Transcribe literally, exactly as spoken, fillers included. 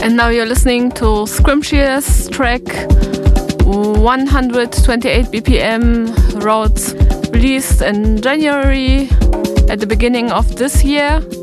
And now you're listening to Scrimshear's track one hundred twenty-eight B P M Roads, released in January at the beginning of this year.